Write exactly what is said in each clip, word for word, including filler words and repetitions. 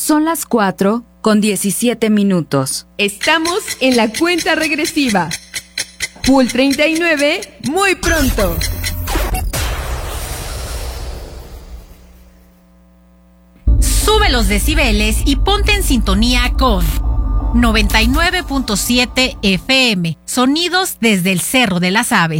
Son las cuatro con diecisiete minutos. Estamos en la cuenta regresiva. Pool treinta y nueve, muy pronto. Sube los decibeles y ponte en sintonía con noventa y nueve punto siete F M. Sonidos desde el Cerro de las Aves.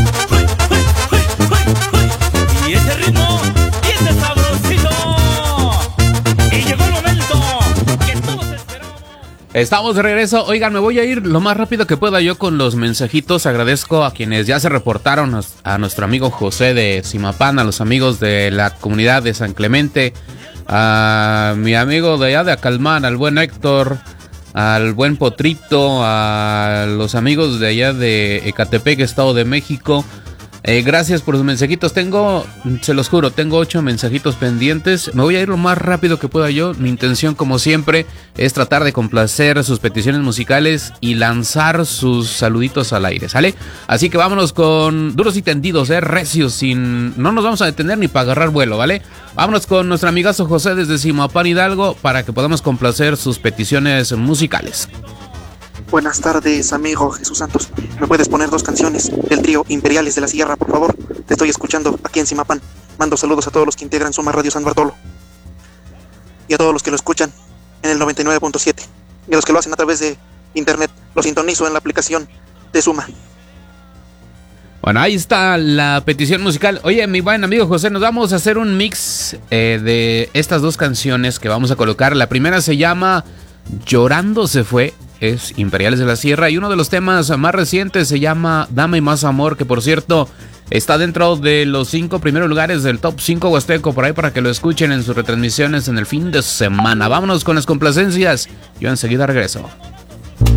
Y ese ritmo, y ese sabrosito. Y llegó el momento que todos esperamos. Estamos de regreso. Oigan, me voy a ir lo más rápido que pueda yo con los mensajitos. Agradezco a quienes ya se reportaron, a nuestro amigo José de Zimapán, a los amigos de la comunidad de San Clemente, a mi amigo de allá de Acalmán, al buen Héctor, al buen Potrito, a los amigos de allá de Ecatepec, Estado de México. Eh, gracias por sus mensajitos. Tengo, se los juro, tengo ocho mensajitos pendientes. Me voy a ir lo más rápido que pueda yo. Mi intención, como siempre, es tratar de complacer sus peticiones musicales y lanzar sus saluditos al aire, ¿sale? Así que vámonos con duros y tendidos, eh, recios, sin... no nos vamos a detener ni para agarrar vuelo, ¿vale? Vámonos con nuestro amigazo José desde Zimapán, Hidalgo, para que podamos complacer sus peticiones musicales. Buenas tardes, amigo Jesús Santos. ¿Me puedes poner dos canciones del trío Imperiales de la Sierra, por favor? Te estoy escuchando aquí en Zimapán. Mando saludos a todos los que integran Suma Radio San Bartolo. Y a todos los que lo escuchan en el noventa y nueve punto siete. Y a los que lo hacen a través de internet, lo sintonizo en la aplicación de Suma. Bueno, ahí está la petición musical. Oye, mi buen amigo José, nos vamos a hacer un mix eh, de estas dos canciones que vamos a colocar. La primera se llama Llorando se fue, es Imperiales de la Sierra, y uno de los temas más recientes se llama Dame Más Amor, que por cierto está dentro de los cinco primeros lugares del top cinco huasteco, por ahí para que lo escuchen en sus retransmisiones en el fin de semana. Vámonos con las complacencias, yo enseguida regreso.